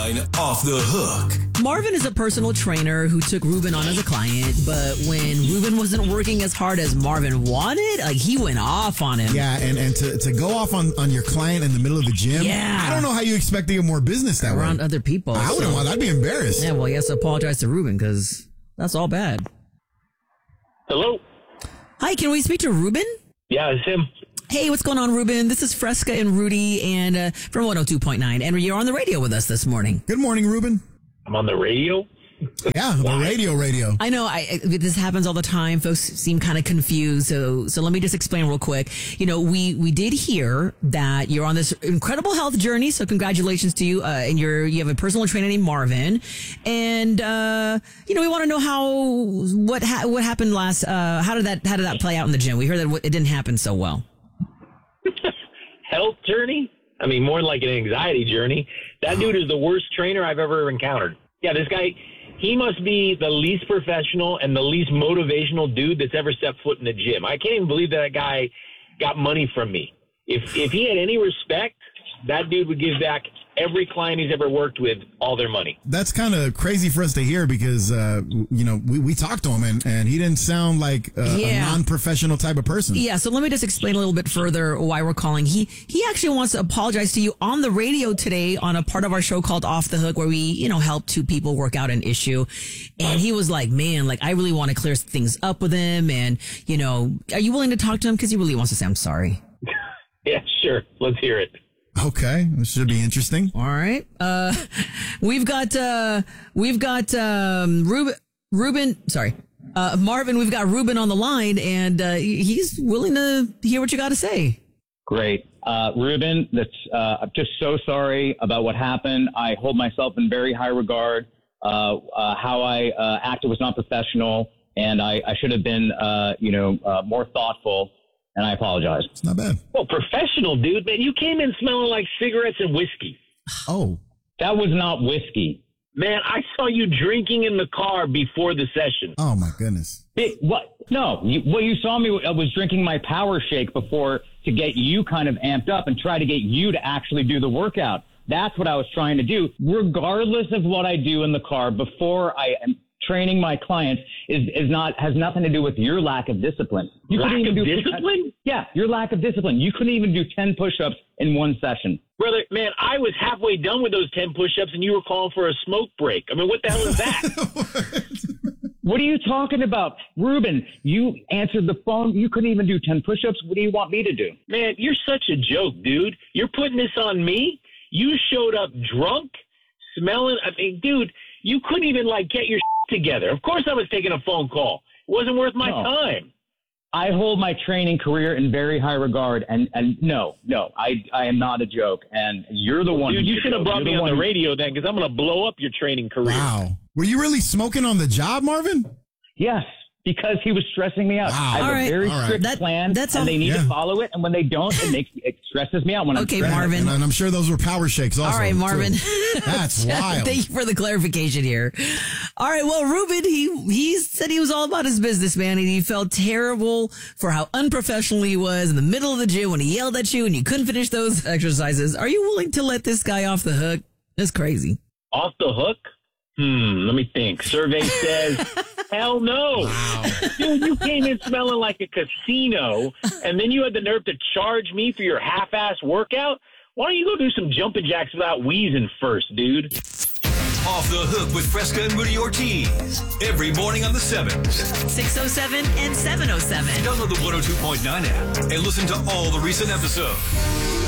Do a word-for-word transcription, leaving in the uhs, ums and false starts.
nine Off the Hook. Marvin is a personal trainer who took Ruben on as a client, but when Ruben wasn't working as hard as Marvin wanted, like he went off on him. Yeah, and, and to, to go off on, on your client in the middle of the gym, yeah. I don't know how you expect to get more business that Around way. other people. I wouldn't so. want that. I'd be embarrassed. Yeah, well, he has to apologize to Ruben because that's all bad. Hello? Hi, can we speak to Ruben? Yeah, it's him. Hey, what's going on, Ruben? This is Fresca and Rudy and uh, from one oh two point nine. And you're on the radio with us this morning. Good morning, Ruben. I'm on the radio? Yeah, the radio radio. I know I, this happens all the time. Folks seem kind of confused. So, so let me just explain real quick. You know, we, we did hear that you're on this incredible health journey. So congratulations to you. Uh, and you're, you have a personal trainer named Marvin. And, uh, you know, we want to know how, what, ha- what happened last, uh, how did that, how did that play out in the gym? We heard that it didn't happen so well. Health journey? I mean, more like an anxiety journey. That dude is the worst trainer I've ever encountered. Yeah, this guy, he must be the least professional and the least motivational dude that's ever stepped foot in the gym. I can't even believe that, that guy got money from me. If if he had any respect, that dude would give back every client he's ever worked with all their money. That's kind of crazy for us to hear because, uh, you know, we, we talked to him and, and he didn't sound like a, Yeah. a non-professional type of person. Yeah, so let me just explain a little bit further why we're calling. He he actually wants to apologize to you on the radio today on a part of our show called Off the Hook where we, you know, help two people work out an issue. And he was like, man, like I really want to clear things up with him. And, you know, are you willing to talk to him? Because he really wants to say, I'm sorry. Yeah, sure. Let's hear it. Okay, this should be interesting. All right. Uh, we've got, uh, we've got, um, Ruben, Ruben, sorry, uh, Marvin, we've got Ruben on the line and, uh, he's willing to hear what you got to say. Great. Uh, Ruben, that's, uh, I'm just so sorry about what happened. I hold myself in very high regard. Uh, uh, how I, uh, acted was not professional and I, I should have been, uh, you know, uh, more thoughtful. And I apologize. It's not bad. Well, professional, dude, man. You came in smelling like cigarettes and whiskey. Oh. That was not whiskey. Man, I saw you drinking in the car before the session. Oh, my goodness. It, what? No. You, well, you saw me. I was drinking my power shake before to get you kind of amped up and try to get you to actually do the workout. That's what I was trying to do. Regardless of what I do in the car before I am training my clients is, is not, has nothing to do with your lack of discipline. You Lack couldn't even of do discipline? Yeah, your lack of discipline. You couldn't even do ten push-ups in one session. Brother, man, I was halfway done with those ten push-ups and you were calling for a smoke break. I mean, what the hell is that? What are you talking about? Ruben, you answered the phone. You couldn't even do ten push-ups. What do you want me to do? Man, you're such a joke, dude. You're putting this on me? You showed up drunk, smelling. I mean, dude, you couldn't even, like, get your together. Of course I was taking a phone call. It wasn't worth my No. time. I hold my training career in very high regard, and, and no, no, I I am not a joke, and you're the one. Dude, who's you a should have joke. brought You're me the on one the who- radio then, because I'm going to blow up your training career. Wow. Were you really smoking on the job, Marvin? Yes, because he was stressing me out. Wow. I have All a right. very All right. strict That- plan, that's and all- they need Yeah. to follow it, and when they don't, it makes it stresses me out. When I'm Okay, stressed. Marvin. And, and I'm sure those were power shakes also. All right, Marvin. too. That's wild. Thank you for the clarification here. All right. Well, Ruben, he, he said he was all about his business, man. And he felt terrible for how unprofessional he was in the middle of the gym when he yelled at you and you couldn't finish those exercises. Are you willing to let this guy off the hook? That's crazy. Off the hook? Hmm, let me think. Survey says, hell no. Wow. Dude, you came in smelling like a casino, and then you had the nerve to charge me for your half-ass workout? Why don't you go do some jumping jacks without wheezing first, dude? Off the Hook with Fresca and Rudy Ortiz. Every morning on the sevens. six oh seven and seven oh seven. Download the one oh two point nine app and listen to all the recent episodes.